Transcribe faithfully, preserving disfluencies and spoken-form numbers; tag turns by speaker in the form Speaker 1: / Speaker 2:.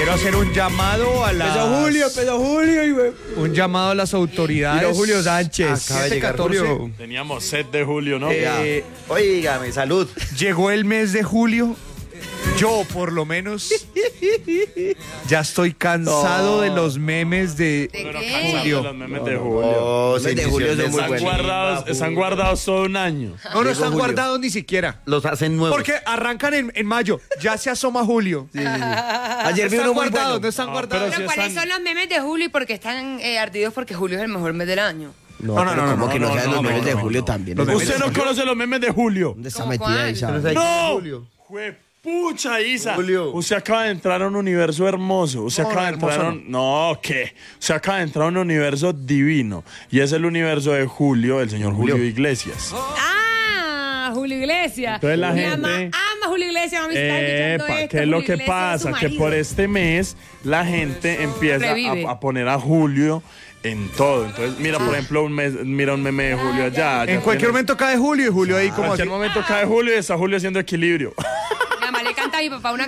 Speaker 1: quiero hacer un llamado a las...
Speaker 2: Peso Julio, peso Julio. Y, güey.
Speaker 1: Un llamado a las autoridades.
Speaker 2: Mira Julio Sánchez.
Speaker 3: Acaba de llegar
Speaker 1: catorce.
Speaker 3: Julio.
Speaker 4: Teníamos sed de Julio, ¿no?
Speaker 1: Eh,
Speaker 3: Óigame, salud.
Speaker 1: Llegó el mes de julio. Yo, por lo menos, ya estoy cansado
Speaker 3: No.
Speaker 1: de los memes de...
Speaker 5: ¿De
Speaker 4: Pero
Speaker 5: qué?
Speaker 4: cansado de
Speaker 1: Julio.
Speaker 4: los memes de Julio.
Speaker 3: Oh,
Speaker 2: Los de Julio son muy
Speaker 4: Están
Speaker 2: buenos.
Speaker 4: guardados, están guardados todo un año.
Speaker 1: No, no
Speaker 3: Llegó
Speaker 1: están
Speaker 3: Julio.
Speaker 1: guardados ni siquiera.
Speaker 3: Los hacen nuevos.
Speaker 1: Porque arrancan en, en mayo. Ya se asoma julio.
Speaker 2: Ayer vi
Speaker 1: Están
Speaker 2: uno muy
Speaker 1: guardados,
Speaker 2: bueno.
Speaker 1: no están
Speaker 4: No,
Speaker 1: guardados.
Speaker 4: pero
Speaker 5: Pero
Speaker 4: si
Speaker 5: ¿cuáles
Speaker 4: están-
Speaker 5: son los memes de Julio y por qué están eh, ardidos? Porque Julio es el mejor mes del año.
Speaker 2: No,
Speaker 1: No, no,
Speaker 2: pero
Speaker 1: no,
Speaker 2: como
Speaker 1: no,
Speaker 2: que no,
Speaker 4: no,
Speaker 2: sean
Speaker 4: no,
Speaker 2: los
Speaker 4: no,
Speaker 2: memes de
Speaker 4: no,
Speaker 2: Julio
Speaker 1: no.
Speaker 2: también.
Speaker 1: Los memes
Speaker 4: ¿Usted no conoce los memes de Julio?
Speaker 2: ¿Dónde está
Speaker 5: ¿Cómo
Speaker 2: metida
Speaker 5: cuál?
Speaker 2: Isa?
Speaker 3: Pero ¿sabe quién es
Speaker 4: ¡No!
Speaker 3: Julio?
Speaker 4: ¡Juepucha, Isa!
Speaker 3: Julio.
Speaker 4: Usted acaba de entrar a un universo hermoso. Usted
Speaker 1: No,
Speaker 4: acaba de
Speaker 1: hermoso
Speaker 4: entrar a un... No, ¿qué? Usted acaba de entrar a un universo divino. Y es el universo de Julio, el señor Julio,
Speaker 3: Julio.
Speaker 4: Iglesias.
Speaker 5: Ah, Julio Iglesias.
Speaker 4: Entonces la
Speaker 5: Mi
Speaker 4: gente-
Speaker 5: mamá ama a Julio Iglesias. Mami, está escuchando
Speaker 4: Epa,
Speaker 5: esto.
Speaker 4: ¿qué es lo
Speaker 5: Julio
Speaker 4: que
Speaker 5: Iglesias es su
Speaker 4: pasa? Que
Speaker 5: marido.
Speaker 4: por este mes la gente empieza
Speaker 5: Revive.
Speaker 4: a, a poner a Julio en todo. Entonces, mira, por ejemplo, un mes, mira un meme de Julio allá.
Speaker 1: En cualquier momento cae julio y julio ahí
Speaker 4: En
Speaker 1: como así.
Speaker 4: cualquier momento cae Julio y está Julio haciendo equilibrio.
Speaker 5: Mi mamá le canta a mi papá una